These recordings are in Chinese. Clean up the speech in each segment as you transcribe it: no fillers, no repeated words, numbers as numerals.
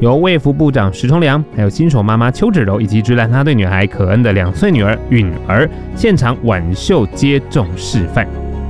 由卫福部长石崇良，还有新手妈妈邱芷柔以及直男他对女孩可恩的2岁女儿允儿现场挽袖接种示范。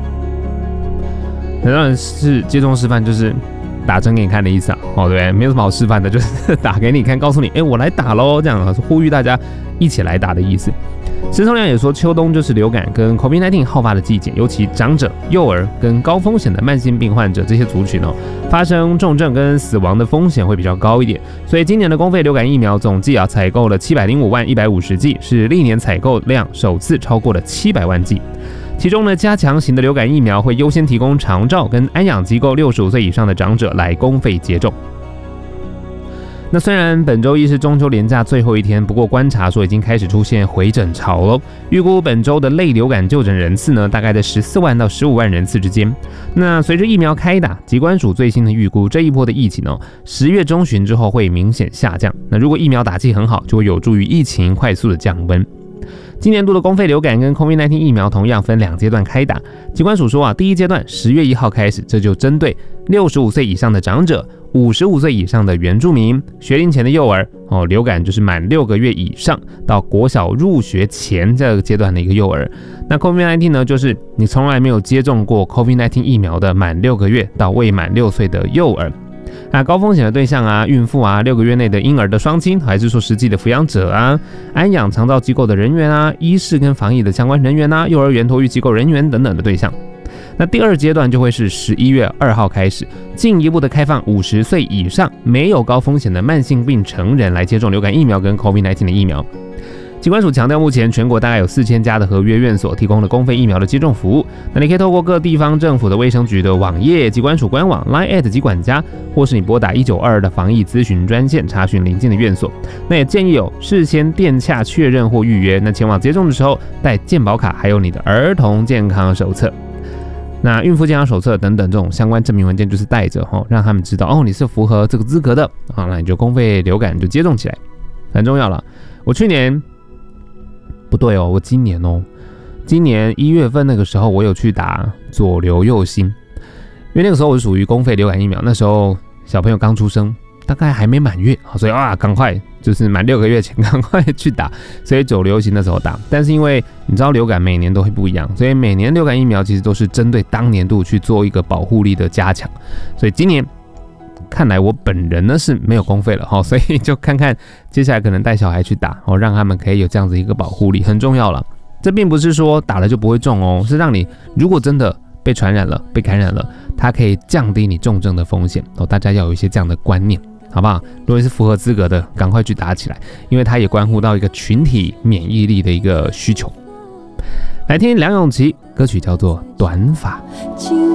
那当然是接种示范，就是打针给你看的意思啊，对不对？没有什么好示范的，就是打给你看，告诉你，我来打咯，这样呼吁大家一起来打的意思。石崇良也说，秋冬就是流感跟 COVID-19 好发的季节，尤其长者、幼儿跟高风险的慢性病患者这些族群发生重症跟死亡的风险会比较高一点。所以今年的公费流感疫苗总计采购了705万150剂，是历年采购量首次超过了700万剂。其中呢，加强型的流感疫苗会优先提供长照跟安养机构65岁以上的长者来公费接种。那虽然本周一是中秋连假最后一天，不过观察说已经开始出现回诊潮了。预估本周的类流感就诊人次呢，大概在14万到15万人次之间。那随着疫苗开打，疾管署最新的预估，这一波的疫情10月中旬之后会明显下降。那如果疫苗打剂很好，就会有助于疫情快速的降温。今年度的公费流感跟 COVID-19 疫苗同样分2阶段开打。疾管署说第一阶段10月1号开始，这就针对65岁以上的长者、55岁以上的原住民、学龄前的幼儿流感就是满6个月以上到国小入学前这个阶段的一个幼儿。那 COVID-19 呢，就是你从来没有接种过 COVID-19 疫苗的满6个月到未满6岁的幼儿。高风险的对象孕妇6个月内的婴儿的双亲，还是说实际的抚养者安养长照机构的人员医事跟防疫的相关人员幼儿园托育机构人员等等的对象。那第二阶段就会是11月2号开始，进一步的开放50岁以上没有高风险的慢性病成人来接种流感疫苗跟 COVID-19 的疫苗。疾管署强调，目前全国大概有4000家的合约院所提供了公费疫苗的接种服务。那你可以透过各地方政府的卫生局的网页、疾管署官网、Line@ 疾管家，或是你拨打192的防疫咨询专线查询邻近的院所。那也建议事先电洽确认或预约。那前往接种的时候带健保卡，还有你的儿童健康手册。那孕妇健康手册等等这种相关证明文件就是带着让他们知道你是符合这个资格的那你就公费流感就接种起来，很重要了。我去年不对我今年1月份那个时候我有去打左流右星，因为那个时候我是属于公费流感疫苗，那时候小朋友刚出生，大概还没满月，所以赶快就是满6个月前赶快去打，所以左流行的时候打。但是因为你知道流感每年都会不一样，所以每年流感疫苗其实都是针对当年度去做一个保护力的加强，所以今年看来我本人呢是没有公费了所以就看看接下来可能带小孩去打让他们可以有这样子一个保护力，很重要了。这并不是说打了就不会中是让你如果真的被传染了、被感染了，它可以降低你重症的风险大家要有一些这样的观念，好不好？如果是符合资格的，赶快去打起来，因为它也关乎到一个群体免疫力的一个需求。来听梁咏琪歌曲叫做《短发》。